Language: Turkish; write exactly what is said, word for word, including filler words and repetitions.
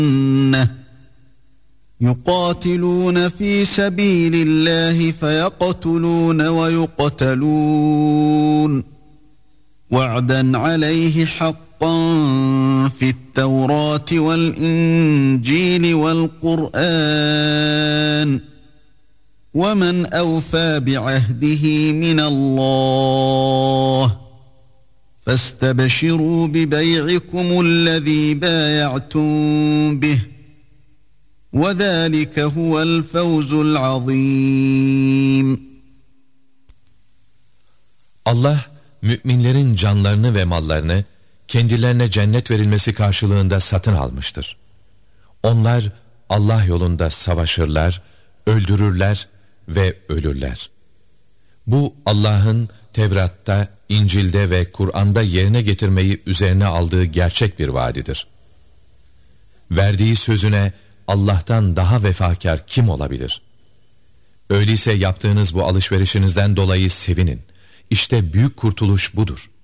يقاتلون في سبيل الله فيقتلون ويقتلون وعدا عليه حقا في التوراة والإنجيل والقرآن ومن أوفى بعهده من الله فاستبشروا ببيعكم الذي بايعتم به وذلك هو الفوز العظيم. Allah müminlerin canlarını ve mallarını kendilerine cennet verilmesi karşılığında satın almıştır. Onlar Allah yolunda savaşırlar, öldürürler ve ölürler. Bu Allah'ın Tevrat'ta, İncil'de ve Kur'an'da yerine getirmeyi üzerine aldığı gerçek bir vaadidir. Verdiği sözüne Allah'tan daha vefakar kim olabilir? Öyleyse yaptığınız bu alışverişinizden dolayı sevinin. İşte büyük kurtuluş budur.